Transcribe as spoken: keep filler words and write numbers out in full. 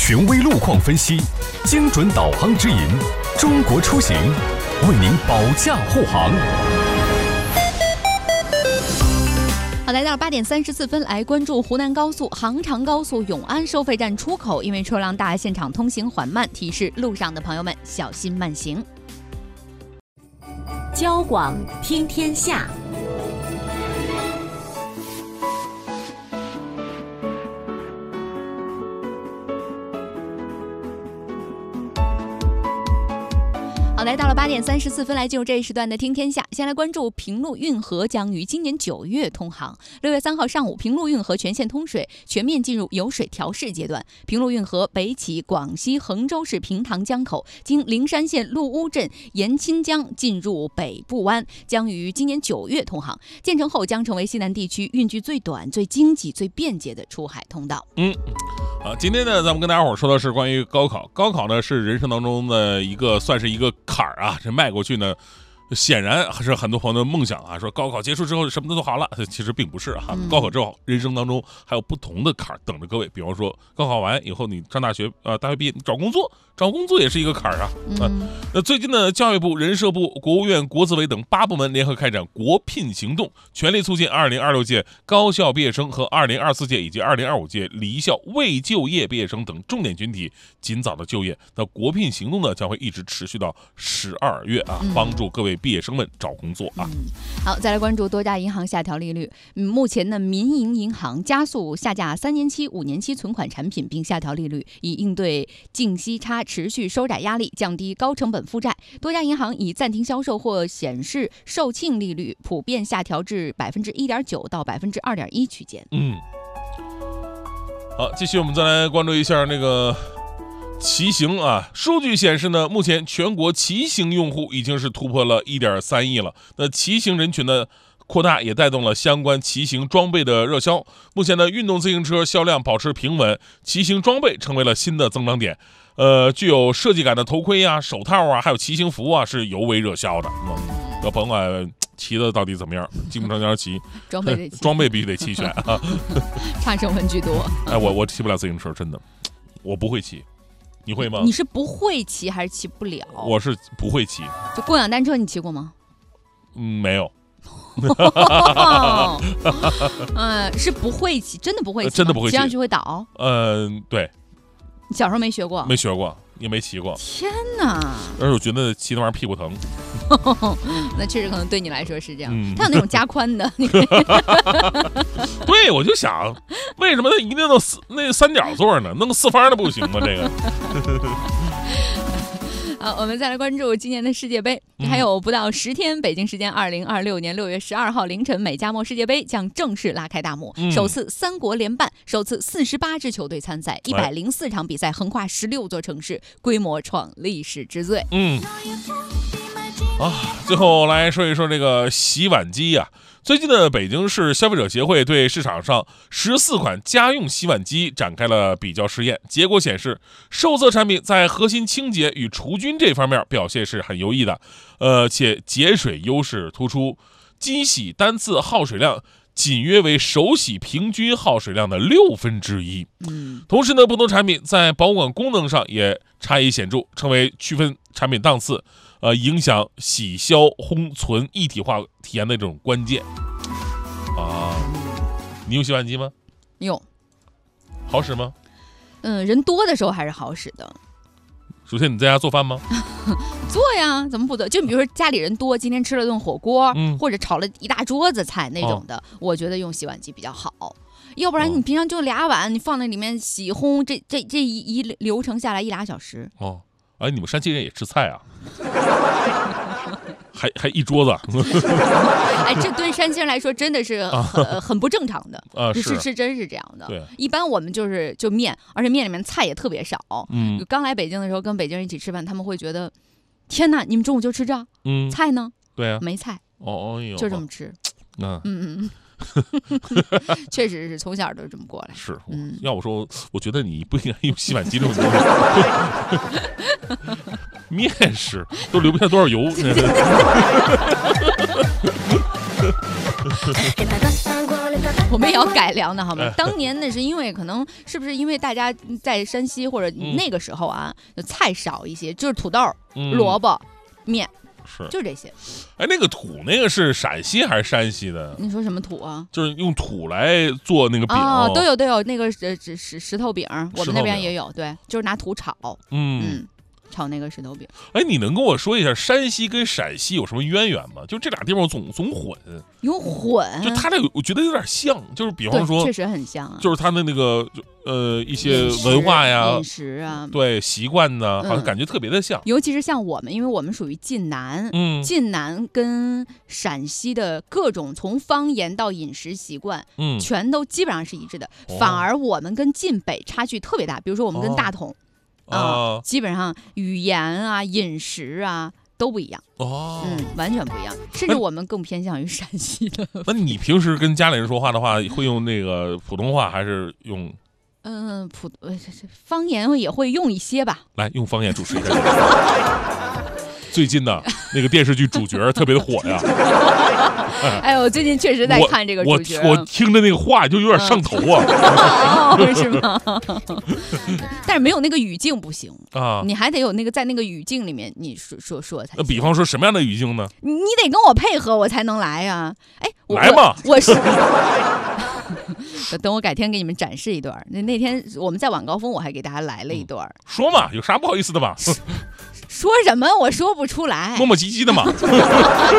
权威路况分析，精准导航指引，中国出行为您保驾护航。 好，来到了八点三十四分，来关注湖南高速杭长高速永安收费站出口，因为车辆大，现场通行缓慢，提示路上的朋友们小心慢行。 交广听天下。 好，来到了八点三十四分，来进入这一时段的听天下。先来关注平陆运河将于今年九月通航。六月三号上午，平陆运河全线通水，全面进入有水调试阶段。平陆运河北起广西衡州市平塘江口，经灵山县陆乌镇盐津江进入北部湾，将于今年九月通航。建成后将成为西南地区运距最短、最经济、最便捷的出海通道。 嗯。啊，今天呢，咱们跟大家伙说的是关于高考。高考呢是人生当中的一个，算是一个坎儿啊。这迈过去呢，显然还是很多朋友的梦想啊。说高考结束之后什么都做好了，其实并不是哈、啊。高考之后，人生当中还有不同的坎儿等着各位。比方说，高考完以后你上大学，啊、呃，大学毕业你找工作，找工作也是一个坎儿啊。啊，那最近呢，教育部、人社部、国务院国资委等八部门联合开展国聘行动，全力促进二零二六届高校毕业生和二零二四届以及二零二五届离校未就业毕业生等重点群体尽早的就业。那国聘行动呢，将会一直持续到十二月啊，帮助各位毕业生们找工作啊。 嗯、好，再来关注多家银行下调利率。嗯，目前呢，民营银行加速下架三年期、五年期存款产品，并下调利率，以应对净息差持续收窄压力，降低高成本负债。多家银行已暂停销售或显示售罄利率普遍下调至百分之一点九到百分之二点一区间。 嗯，好，继续我们再来关注一下那个骑行啊。数据显示呢，目前全国骑行用户已经是突破了一点三亿了。那骑行人群呢扩大也带动了相关骑行装备的热销。目前呢，运动自行车销量保持平稳，骑行装备成为了新的增长点。呃，具有设计感的头盔啊、手套啊，还有骑行服啊，是尤为热销的。嗯，要甭管骑的到底怎么样，基本上要骑装备得装备必须得齐全啊。 差生分居多。 哎，我我骑不了自行车，真的，我不会骑。你会吗？ 你是不会骑还是骑不了？ 我是不会骑。 就共享单车你骑过吗？ 嗯，没有。 嗯，是不会骑，真的不会骑、呃， 真的不会骑， 骑上去会倒。 嗯、呃，对。 你小时候没学过？ 没学过，也没骑过。 天哪！ 而且我觉得骑那玩意儿屁股疼。 那确实可能对你来说是这样。 嗯、 它有那种加宽的。 对，我就想，为什么它一定弄四那三角座呢？弄四方的不行吗？这个。 好，我们再来关注今年的世界杯，还有不到十天，北京时间二零二六年六月十二号凌晨，美加墨世界杯将正式拉开大幕， 嗯、 首次三国联办，首次四十八支球队参赛，一百零四场比赛，横跨十六座城市，规模创历史之最。 嗯，啊，最后来说一说这个洗碗机呀、啊。最近的北京市消费者协会对市场上十四款家用洗碗机展开了比较试验，结果显示，售色产品在核心清洁与除菌这方面表现是很优异的，呃，且节水优势突出，机洗单次耗水量仅约为手洗平均耗水量的六分之一。 嗯， 同时呢，不同产品在保管功能上也差异显著，成为区分产品档次。呃，影响洗消烘存一体化体验的这种关键啊。你用洗碗机吗？ 用。 好使吗？ 嗯，人多的时候还是好使的。 首先，你在家做饭吗？ 做呀，怎么不做？就比如说家里人多，今天吃了顿火锅， 嗯、 或者炒了一大桌子菜那种的，哦、我觉得用洗碗机比较好。要不然你平常就俩碗，你放在里面洗烘，这这这一一流程下来一俩小时。 哦。哎，你们山西人也吃菜啊？还还一桌子。 哎，这对山西人来说真的是很、呃、很不正常的啊！ 是是真是这样的。 对， 一般我们就是就面，而且面里面菜也特别少。 嗯， 刚来北京的时候跟北京人一起吃饭，他们会觉得，天哪，你们中午就吃这？ 嗯， 菜呢？ 对啊， 没菜。 哦，哎呦， 就这么吃。 嗯嗯嗯。确实是从小都这么过来。 是， 嗯， 要我说，我觉得你不应该用洗碗机这种东西。面食都留不下多少油。 我们也要改良的好吗？ 哎当年那是因为可能是不是因为大家在山西或者嗯那个时候啊，菜少一些，就是土豆、 嗯萝卜、面， 是， 就这些。 哎，那个土那个是陕西还是山西的？ 你说什么土啊？ 就是用土来做那个饼， 哦，都有都有，那个石石石石头饼，我们那石头饼边也有，对，就是拿土炒， 嗯。 嗯，炒那个石头饼。 哎，你能跟我说一下山西跟陕西有什么渊源吗？就这俩地方总总混， 有混， 就它俩有我觉得有点像，就是比对方说确，实很像啊， 就是它的那个就呃一些饮食文化呀饮，食啊， 对习惯呢，好像嗯感觉特别的像。 尤其是像我们，因为我们属于晋南， 嗯晋南跟陕西的各种从方言到饮食习惯， 嗯， 全都基本上是一致的。 哦反而我们跟晋北差距特别大，比如说我们跟哦大同啊、 啊基本上语言啊、饮食啊都不一样， 哦， 嗯，完全不一样，甚至我们更偏向于陕西的。 那你平时跟家里人说话的话，会用那个普通话还是用嗯，普呃这这方言也会用一些吧。 来用方言主持一下？最近呢，那个电视剧主角特别的火呀， 哎呦，我最近确实在我看这个我主角， 我听着那个话就有点上头啊哦，是吗？但是没有那个语境不行， 啊！ 你还得有那个在那个语境里面你说说说才行。 那比方说什么样的语境呢？ 你你得跟我配合，我才能来呀、哎，我来嘛我我是。等我改天给你们展示一段。那那天我们在晚高峰，我还给大家来了一段。 说嘛，有啥不好意思的嘛？ 说什么我说不出来。 磨磨唧唧的嘛。